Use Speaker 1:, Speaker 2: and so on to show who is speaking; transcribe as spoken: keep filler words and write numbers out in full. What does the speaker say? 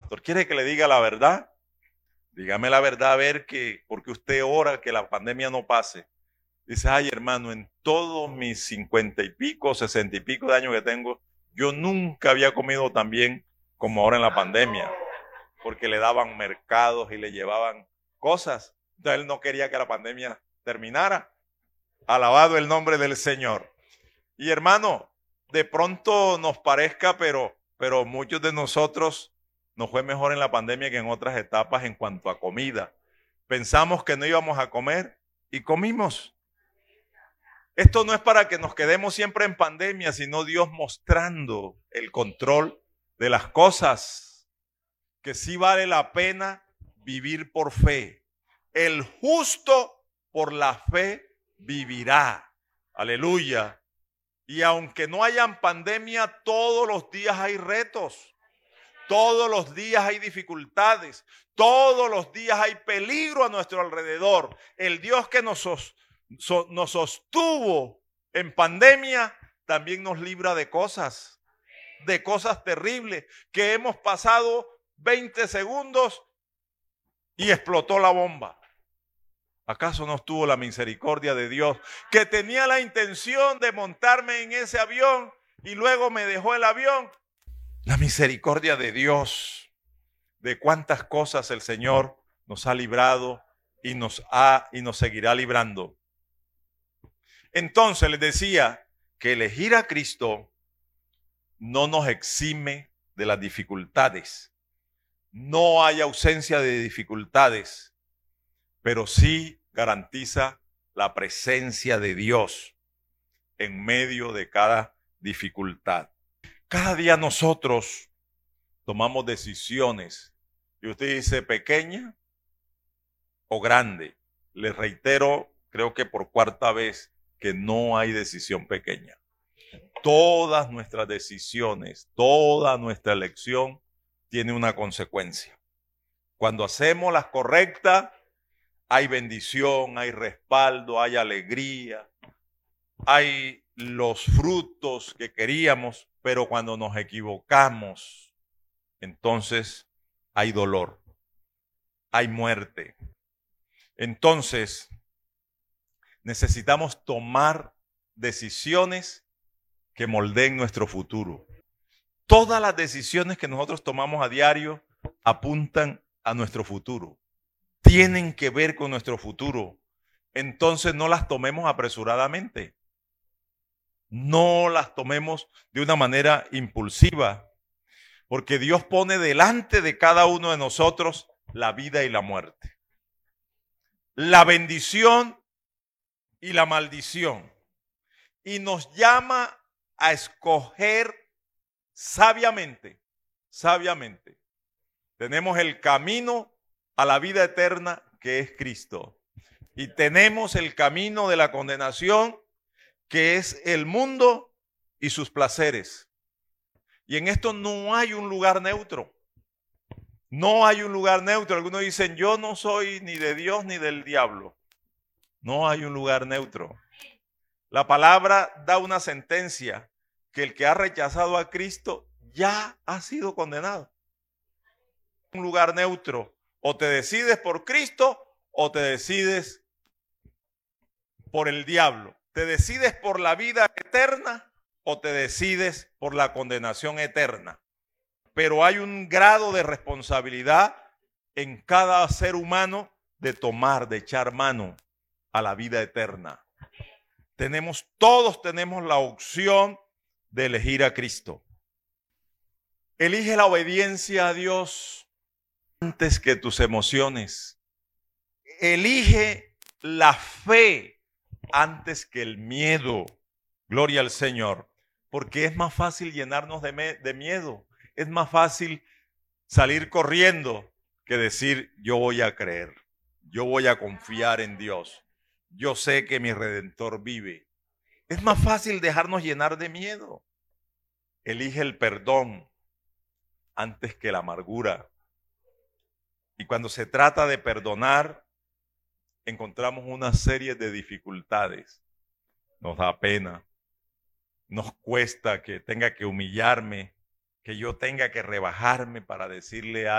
Speaker 1: pastor, ¿quiere que le diga la verdad? Dígame la verdad a ver que, porque usted ora que la pandemia no pase. Dice, ay hermano, en todos mis cincuenta y pico, sesenta y pico de años que tengo, yo nunca había comido tan bien como ahora en la pandemia, porque le daban mercados y le llevaban cosas. Entonces él no quería que la pandemia terminara. Alabado el nombre del Señor. Y hermano, de pronto nos parezca, pero, pero muchos de nosotros nos fue mejor en la pandemia que en otras etapas en cuanto a comida. Pensamos que no íbamos a comer y comimos. Esto no es para que nos quedemos siempre en pandemia, sino Dios mostrando el control de las cosas, que sí vale la pena vivir por fe. El justo por la fe vivirá. Aleluya. Y aunque no hayan pandemia, todos los días hay retos. Todos los días hay dificultades. Todos los días hay peligro a nuestro alrededor. El Dios que nos, sos, so, nos sostuvo en pandemia también nos libra de cosas, de cosas terribles, que hemos pasado veinte segundos y explotó la bomba. ¿Acaso no estuvo la misericordia de Dios, que tenía la intención de montarme en ese avión y luego me dejó el avión? La misericordia de Dios, de cuántas cosas el Señor nos ha librado y nos ha y nos seguirá librando. Entonces les decía que elegir a Cristo no nos exime de las dificultades. No hay ausencia de dificultades, pero sí garantiza la presencia de Dios en medio de cada dificultad. Cada día nosotros tomamos decisiones y usted dice pequeña o grande. Les reitero, creo que por cuarta vez, que no hay decisión pequeña. Todas nuestras decisiones, toda nuestra elección tiene una consecuencia. Cuando hacemos las correctas, hay bendición, hay respaldo, hay alegría, hay los frutos que queríamos, pero cuando nos equivocamos, entonces hay dolor, hay muerte. Entonces, necesitamos tomar decisiones que moldeen nuestro futuro. Todas las decisiones que nosotros tomamos a diario apuntan a nuestro futuro. Tienen que ver con nuestro futuro. Entonces no las tomemos apresuradamente. No las tomemos de una manera impulsiva, porque Dios pone delante de cada uno de nosotros la vida y la muerte, la bendición y la maldición, y nos llama a escoger sabiamente, sabiamente. Tenemos el camino a la vida eterna, que es Cristo, y tenemos el camino de la condenación, que es el mundo y sus placeres. Y en esto no hay un lugar neutro. No hay un lugar neutro. Algunos dicen, yo no soy ni de Dios ni del diablo. No hay un lugar neutro. La palabra da una sentencia, que el que ha rechazado a Cristo ya ha sido condenado. Un lugar neutro. O te decides por Cristo o te decides por el diablo. ¿Te decides por la vida eterna o te decides por la condenación eterna? Pero hay un grado de responsabilidad en cada ser humano de tomar, de echar mano a la vida eterna. Tenemos, todos tenemos la opción de elegir a Cristo. Elige la obediencia a Dios antes que tus emociones. Elige la fe antes que el miedo. Gloria al Señor. Porque es más fácil llenarnos de, me, de miedo. Es más fácil salir corriendo que decir yo voy a creer. Yo voy a confiar en Dios. Yo sé que mi Redentor vive. Es más fácil dejarnos llenar de miedo. Elige el perdón antes que la amargura. Y cuando se trata de perdonar, encontramos una serie de dificultades. Nos da pena, nos cuesta que tenga que humillarme, que yo tenga que rebajarme para decirle a